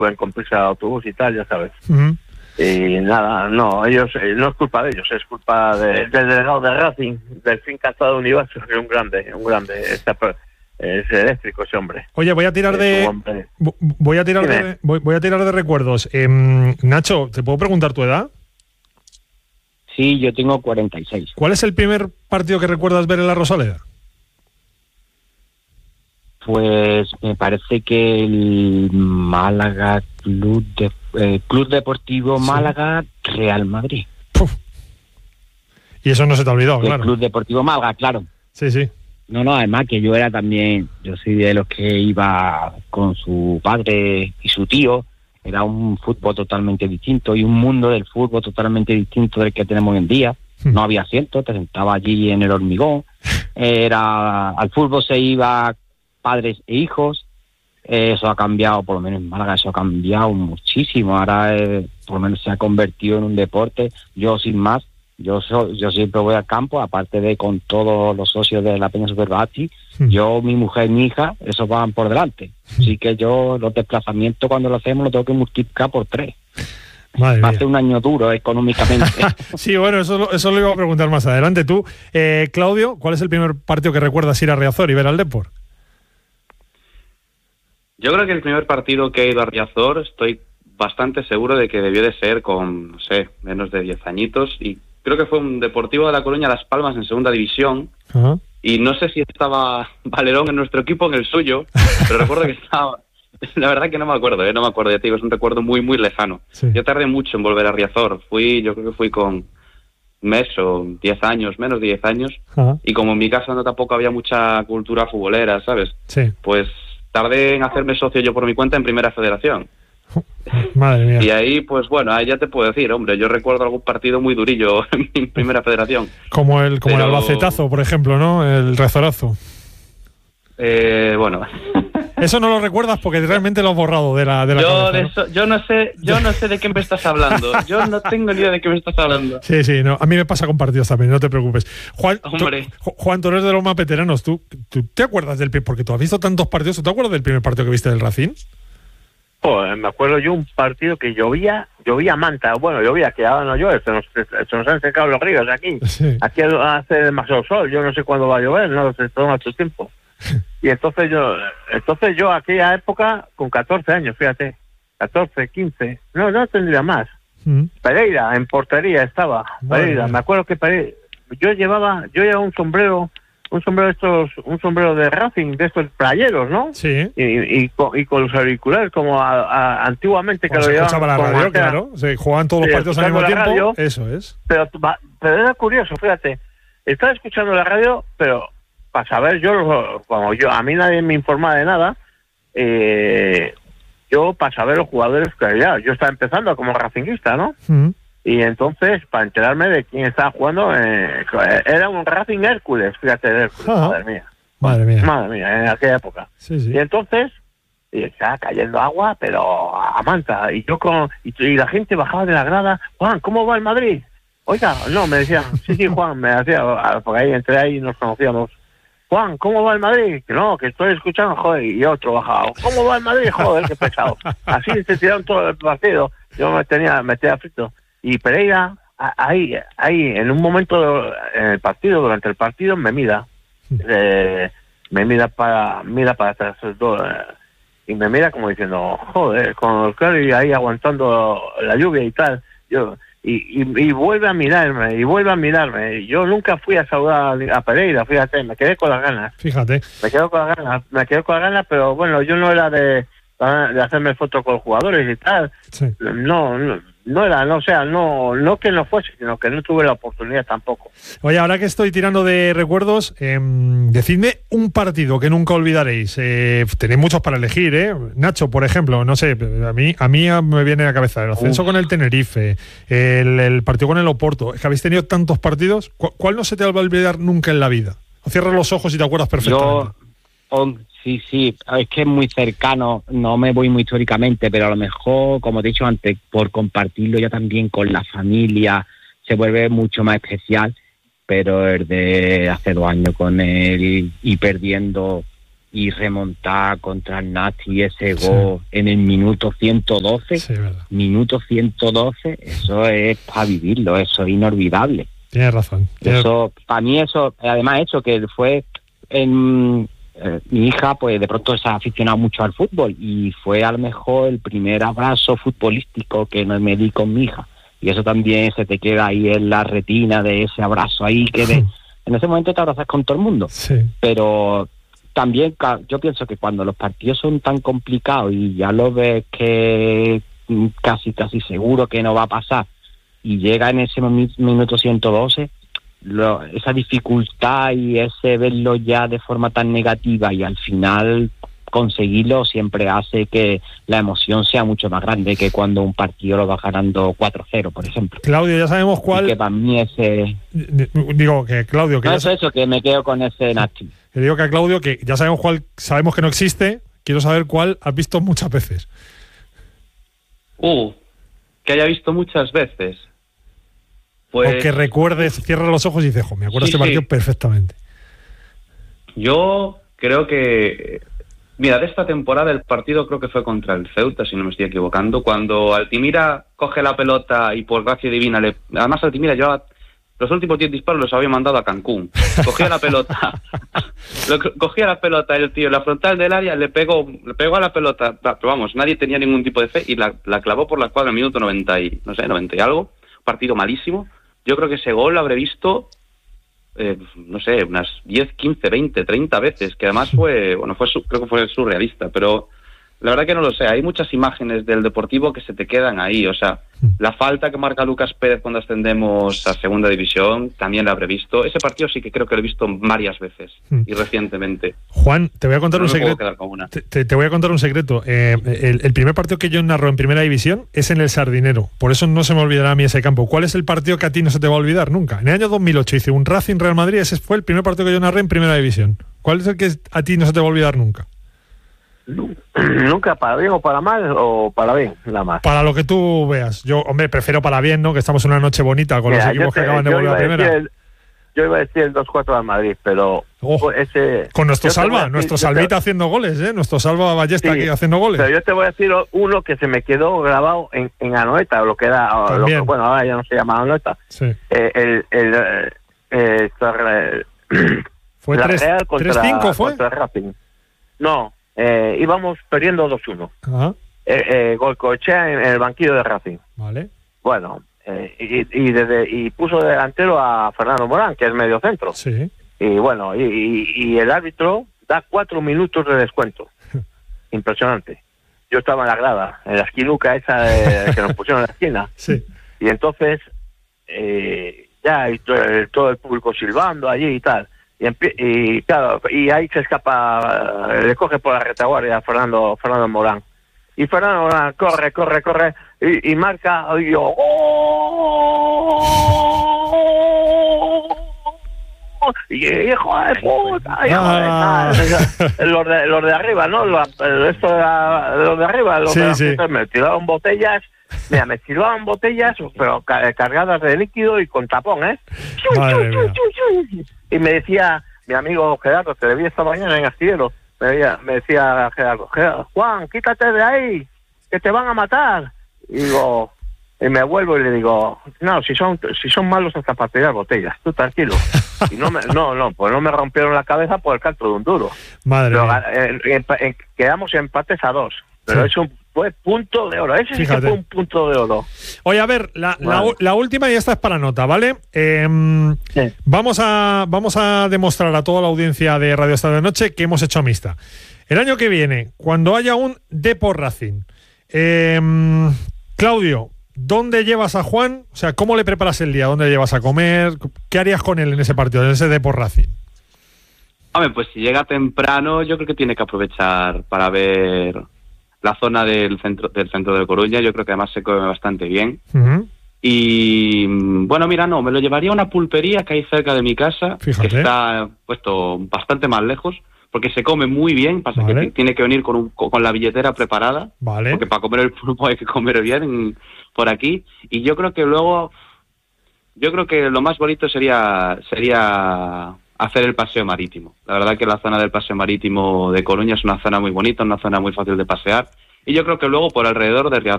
pueden comprarse al autobús y tal, ya sabes. Uh-huh. Y nada, no, ellos, no es culpa de ellos, es culpa del delegado de Racing, del Fincastado Universo, que es un grande, es eléctrico ese hombre. Oye, voy a tirar de recuerdos. Nacho, ¿te puedo preguntar tu edad? Sí, yo tengo 46. ¿Cuál es el primer partido que recuerdas ver en la Rosaleda? Pues me parece que el Málaga Club Deportivo Málaga Real Madrid. Puf. Y eso no se te ha olvidado, claro. El Club Deportivo Málaga, claro. Sí. No, además que yo soy de los que iba con su padre y su tío. Era un fútbol totalmente distinto y un mundo del fútbol totalmente distinto del que tenemos hoy en día. No había asientos, te sentabas allí en el hormigón. Al fútbol se iba padres e hijos. Eso ha cambiado, por lo menos en Málaga, eso ha cambiado muchísimo. Ahora por lo menos se ha convertido en un deporte. Yo sin más, yo siempre voy al campo, aparte de con todos los socios de la Peña Superbasti. Yo, mi mujer, mi hija, esos van por delante. Así que yo los desplazamientos cuando lo hacemos lo tengo que multiplicar por 3. Va a ser un año duro económicamente. Sí, bueno, eso lo iba a preguntar más adelante. Tú, Claudio, ¿cuál es el primer partido que recuerdas ir a Riazor y ver al Depor? Yo creo que el primer partido que he ido a Riazor, estoy bastante seguro de que debió de ser con, no sé, menos de 10 añitos, y creo que fue un Deportivo de La Coruña Las Palmas en segunda división. Uh-huh. Y no sé si estaba Valerón en nuestro equipo o en el suyo, pero recuerdo que estaba... La verdad que no me acuerdo, ya te digo, es un recuerdo muy, muy lejano. Sí. Yo tardé mucho en volver a Riazor, yo creo que fui con mes o 10 años, menos de 10 años, uh-huh. Y como en mi casa no tampoco había mucha cultura futbolera, ¿sabes? Sí. Pues tardé en hacerme socio yo por mi cuenta en Primera Federación. Madre mía. Y ahí, pues bueno, ahí ya te puedo decir, hombre, yo recuerdo algún partido muy durillo en Primera Federación. Como el Albacetazo, por ejemplo, ¿no? El Rezorazo. Bueno. Eso no lo recuerdas porque realmente lo has borrado de la cabeza, ¿no? Yo no sé de qué me estás hablando. Yo no tengo ni idea de qué me estás hablando. Sí, no, a mí me pasa con partidos también, no te preocupes. Juan, tú eres de los más veteranos. ¿Tú te acuerdas porque tú has visto tantos partidos? ¿Tú te acuerdas del primer partido que viste del Racing? Pues me acuerdo yo un partido que llovía manta. Bueno, llovía, que ahora no llueve, se nos han secado los ríos aquí. Sí. Aquí hace demasiado sol, yo no sé cuándo va a llover, no sé, toma mucho tiempo. Y entonces yo aquella época, con 14 años, fíjate, 14, 15, no tendría más. Pereira, en portería estaba, Pereira. Me acuerdo que Pereira, yo llevaba un sombrero de Racing, de estos playeros, ¿no? Sí. Y con los auriculares, como antiguamente, que lo llevaban. Escuchaba la radio, claro. Se jugaban todos los partidos al mismo tiempo. Radio, eso es. Pero era curioso, fíjate. Estaba escuchando la radio, pero para saber, a mí nadie me informa de nada, yo para saber los jugadores que había, yo estaba empezando como racinguista, ¿no? Uh-huh. Y entonces, para enterarme de quién estaba jugando, era un Racing Hércules, fíjate, de Hércules, uh-huh. Madre mía, en aquella época. Sí. Y entonces, estaba cayendo agua, pero a manta, y la gente bajaba de la grada. Juan, ¿cómo va el Madrid? Oiga, no, me decían, sí, Juan, me decía, porque ahí entré ahí y nos conocíamos. Juan, ¿cómo va el Madrid? Que no, que estoy escuchando, joder, y otro bajado. ¿Cómo va el Madrid? Joder, qué pesado. Así se tiraron todo el partido. Yo me tenía frito. Y Pereira, ahí, en un momento durante el partido, me mira para atrás, y me mira como diciendo, joder, con el Curry ahí aguantando la lluvia y tal. Y vuelve a mirarme. Yo nunca fui a saludar a Pereira, fíjate, me quedé con las ganas. Fíjate. Me quedo con las ganas, pero bueno, yo no era de hacerme fotos con jugadores y tal. Sí. No que no fuese, sino que no tuve la oportunidad tampoco. Oye, ahora que estoy tirando de recuerdos, decidme un partido que nunca olvidaréis. Tenéis muchos para elegir, ¿eh? Nacho, por ejemplo, no sé, a mí me viene a la cabeza el ascenso con el Tenerife, el partido con el Oporto. Es que habéis tenido tantos partidos. ¿Cuál no se te va a olvidar nunca en la vida? O cierras los ojos y te acuerdas perfectamente. Sí, es que es muy cercano, no me voy muy históricamente, pero a lo mejor, como te he dicho antes, por compartirlo ya también con la familia, se vuelve mucho más especial, pero el de hace 2 años con él y perdiendo y remontar contra el Nasti ese gol en el minuto 112, minuto 112, eso es para vivirlo, eso es inolvidable. Tienes razón. Eso, para mí eso, además eso que fue en... mi hija pues de pronto se ha aficionado mucho al fútbol y fue a lo mejor el primer abrazo futbolístico que me di con mi hija, y eso también se te queda ahí en la retina de ese abrazo ahí que en ese momento te abrazas con todo el mundo, pero también yo pienso que cuando los partidos son tan complicados y ya lo ves que casi seguro que no va a pasar y llega en ese minuto 112, esa dificultad y ese verlo ya de forma tan negativa y al final conseguirlo siempre hace que la emoción sea mucho más grande que cuando un partido lo va ganando 4-0, por ejemplo. Claudio, ya sabemos cuál... Y que para mí ese... Digo que Claudio... Que no, eso, que me quedo con ese Nasti. Que digo que a Claudio, que ya sabemos cuál, sabemos que no existe, quiero saber cuál has visto muchas veces. Que haya visto muchas veces. Pues, o que recuerdes, cierra los ojos y dices, me acuerdo de este partido perfectamente. Yo creo que... Mira, de esta temporada el partido creo que fue contra el Ceuta, si no me estoy equivocando, cuando Altimira coge la pelota y por gracia divina además Altimira llevaba los últimos 10 disparos los había mandado a Cancún. Cogía la pelota, cogía la pelota el tío en la frontal del área, le pegó a la pelota, pero vamos, nadie tenía ningún tipo de fe y la clavó por la escuadra en el minuto 90 y algo, partido malísimo. Yo creo que ese gol lo habré visto, unas 10, 15, 20, 30 veces, que además creo que fue surrealista, pero la verdad que no lo sé. Hay muchas imágenes del Deportivo que se te quedan ahí, o sea, la falta que marca Lucas Pérez cuando ascendemos a segunda división, también la habré visto. Ese partido sí que creo que lo he visto varias veces y recientemente. Juan, te voy a contar un secreto. Te voy a contar un secreto. El primer partido que yo narro en primera división es en el Sardinero, por eso no se me olvidará a mí ese campo. ¿Cuál es el partido que a ti no se te va a olvidar nunca? En el año 2008 hice un Racing Real Madrid, ese fue el primer partido que yo narré en primera división. ¿Cuál es el que a ti no se te va a olvidar nunca? Nunca, para bien o para mal, o para bien, nada más. Para lo que tú veas. Yo, prefiero para bien, ¿no? Que estamos en una noche bonita con los equipos que acaban de volver a primera. Yo iba a decir el 2-4 al Madrid, pero ese... Con nuestro Salva, nuestro Salvita haciendo goles, ¿eh? Nuestro Salva Ballesta aquí haciendo goles. Pero yo te voy a decir uno que se me quedó grabado en Anoeta, lo que era... bueno, ahora ya no se llama Anoeta. Sí. Fue la Real contra Racing. No, íbamos perdiendo 2-1. Goicoechea en el banquillo de Racing. Vale. Bueno, y puso de delantero a Fernando Morán, que es medio centro. Sí. Y bueno, y el árbitro da 4 minutos de descuento. Impresionante. Yo estaba en la grada, en la esquinuca esa que nos pusieron en la esquina. Sí. Y entonces, todo el público silbando allí y tal. Y claro, y ahí se escapa, le coge por la retaguardia a Fernando Morán. Y Fernando Morán corre y marca, y yo, y hijo de puta, los de arriba, ¿no? Los de arriba, me tiraban botellas. Mira, me tiraban botellas, pero cargadas de líquido y con tapón, ¿eh? Y me decía mi amigo Gerardo, te vi esta mañana en Astillero, me decía Gerardo, Juan, quítate de ahí, que te van a matar. Y me vuelvo y le digo, no, si son malos hasta para tirar botellas, tú tranquilo. Y pues no me rompieron la cabeza por el canto de un duro. Madre mía. Quedamos empates a 2, pero eso fue punto de oro. Ese sí que fue un punto de oro. Oye, a ver, la última y esta es para nota, ¿vale? Sí. Vamos a demostrar a toda la audiencia de Radio Estadio de Noche que hemos hecho amistad. El año que viene, cuando haya un Depor Racing, Claudio, ¿dónde llevas a Juan? O sea, ¿cómo le preparas el día? ¿Dónde le llevas a comer? ¿Qué harías con él en ese partido, en ese Depor Racing? Hombre, pues si llega temprano, yo creo que tiene que aprovechar para ver la zona del centro de Coruña. Yo creo que además se come bastante bien. Uh-huh. Y bueno, mira, me lo llevaría a una pulpería que hay cerca de mi casa. Fíjate. Que está puesto bastante más lejos, porque se come muy bien. Pasa que tiene que venir con la billetera preparada, porque para comer el pulpo hay que comer bien por aquí. Y yo creo que luego, lo más bonito sería hacer el paseo marítimo. La verdad que la zona del paseo marítimo de Coruña es una zona muy bonita, una zona muy fácil de pasear, y yo creo que luego por alrededor de